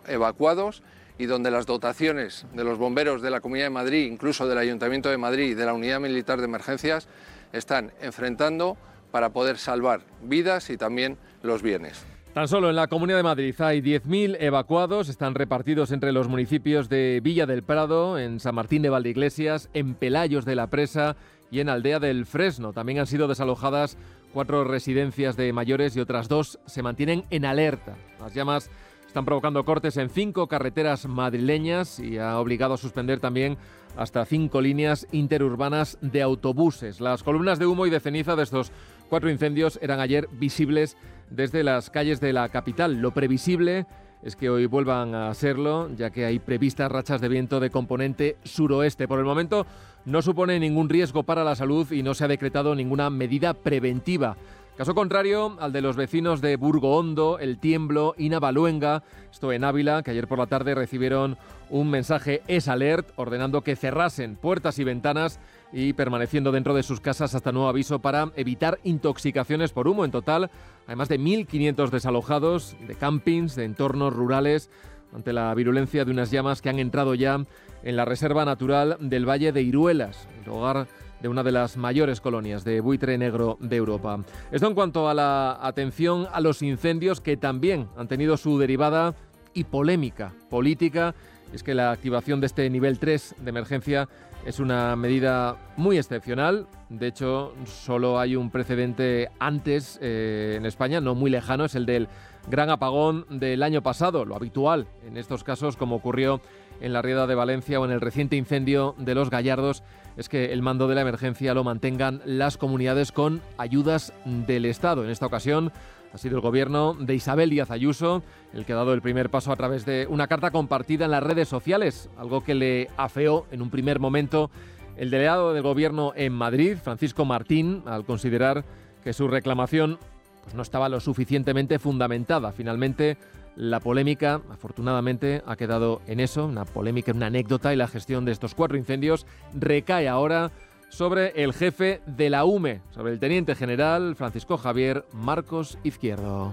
evacuados y donde las dotaciones de los bomberos de la Comunidad de Madrid, incluso del Ayuntamiento de Madrid y de la Unidad Militar de Emergencias, están enfrentando para poder salvar vidas y también los bienes. Tan solo en la Comunidad de Madrid hay 10.000 evacuados, están repartidos entre los municipios de Villa del Prado, en San Martín de Valdeiglesias, en Pelayos de la Presa y en Aldea del Fresno. También han sido desalojadas 4 residencias de mayores y otras 2 se mantienen en alerta. Las llamas están provocando cortes en 5 carreteras madrileñas y ha obligado a suspender también hasta 5 líneas interurbanas de autobuses. Las columnas de humo y de ceniza de estos 4 incendios eran ayer visibles desde las calles de la capital. Lo previsible es que hoy vuelvan a serlo, ya que hay previstas rachas de viento de componente suroeste. Por el momento no supone ningún riesgo para la salud y no se ha decretado ninguna medida preventiva. Caso contrario al de los vecinos de Burgo Hondo, El Tiemblo y Navaluenga, esto en Ávila, que ayer por la tarde recibieron un mensaje S-Alert ordenando que cerrasen puertas y ventanas y permaneciendo dentro de sus casas hasta nuevo aviso para evitar intoxicaciones por humo. En total hay más de 1.500 desalojados de campings, de entornos rurales, ante la virulencia de unas llamas que han entrado ya en la Reserva Natural del Valle de Iruelas, el hogar de una de las mayores colonias de buitre negro de Europa. Esto en cuanto a la atención a los incendios, que también han tenido su derivada y polémica política. Es que la activación de este nivel 3 de emergencia es una medida muy excepcional. De hecho, solo hay un precedente antes en España, no muy lejano, es el del gran apagón del año pasado. Lo habitual en estos casos, como ocurrió en la Rieda de Valencia o en el reciente incendio de Los Gallardos, es que el mando de la emergencia lo mantengan las comunidades con ayudas del Estado. En esta ocasión ha sido el gobierno de Isabel Díaz Ayuso el que ha dado el primer paso a través de una carta compartida en las redes sociales, algo que le afeó en un primer momento el delegado del gobierno en Madrid, Francisco Martín, al considerar que su reclamación no estaba lo suficientemente fundamentada. Finalmente, la polémica, afortunadamente, ha quedado en eso, una polémica, una anécdota, y la gestión de estos 4 incendios recae ahora sobre el jefe de la UME, sobre el teniente general Francisco Javier Marcos Izquierdo.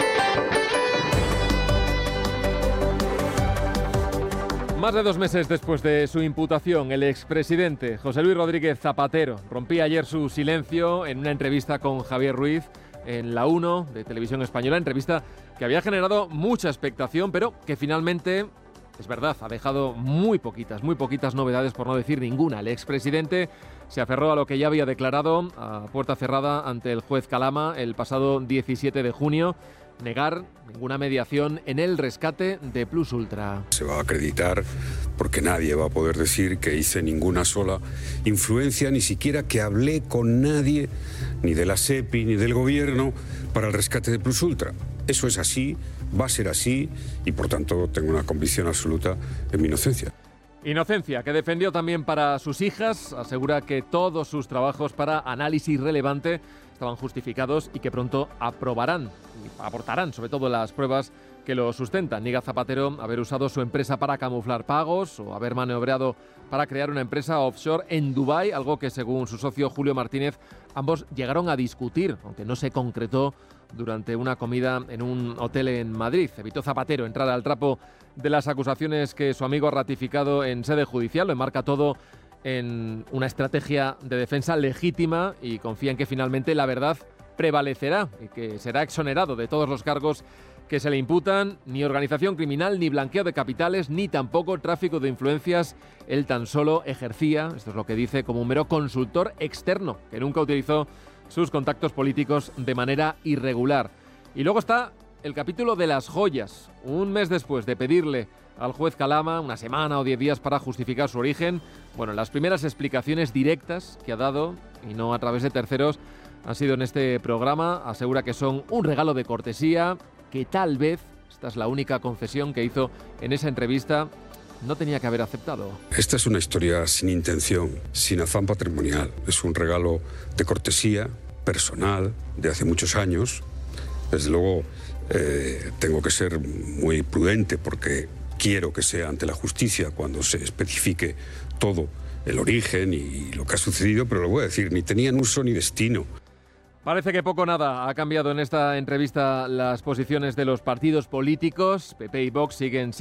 Más de 2 meses después de su imputación, el expresidente José Luis Rodríguez Zapatero rompía ayer su silencio en una entrevista con Javier Ruiz en La 1 de Televisión Española, entrevista que había generado mucha expectación, pero que finalmente, es verdad, ha dejado muy poquitas novedades, por no decir ninguna. El expresidente se aferró a lo que ya había declarado a puerta cerrada ante el juez Calama el pasado 17 de junio, negar ninguna mediación en el rescate de Plus Ultra. Se va a acreditar porque nadie va a poder decir que hice ninguna sola influencia, ni siquiera que hablé con nadie, ni de la SEPI ni del gobierno, para el rescate de Plus Ultra. Eso es así, va a ser así y por tanto tengo una convicción absoluta en mi inocencia. Inocencia que defendió también para sus hijas, asegura que todos sus trabajos para análisis relevante estaban justificados y que pronto aprobarán y aportarán sobre todo las pruebas que lo sustentan. Niega Zapatero haber usado su empresa para camuflar pagos o haber maniobrado para crear una empresa offshore en Dubái, algo que según su socio Julio Martínez ambos llegaron a discutir, aunque no se concretó durante una comida en un hotel en Madrid. Evitó Zapatero entrar al trapo de las acusaciones que su amigo ha ratificado en sede judicial, lo enmarca todo en una estrategia de defensa legítima y confía en que finalmente la verdad prevalecerá y que será exonerado de todos los cargos que se le imputan, ni organización criminal, ni blanqueo de capitales, ni tampoco tráfico de influencias. Él tan solo ejercía, esto es lo que dice, como un mero consultor externo, que nunca utilizó sus contactos políticos de manera irregular. Y luego está el capítulo de las joyas. Un mes después de pedirle al juez Calama una semana o 10 días para justificar su origen, bueno, las primeras explicaciones directas que ha dado, y no a través de terceros, han sido en este programa. Asegura que son un regalo de cortesía, que tal vez, esta es la única concesión que hizo en esa entrevista, no tenía que haber aceptado. Esta es una historia sin intención, sin afán patrimonial. Es un regalo de cortesía personal de hace muchos años. Desde luego tengo que ser muy prudente porque quiero que sea ante la justicia cuando se especifique todo el origen y lo que ha sucedido, pero lo voy a decir, ni tenían uso ni destino. Parece que poco o nada ha cambiado en esta entrevista las posiciones de los partidos políticos. PP y Vox siguen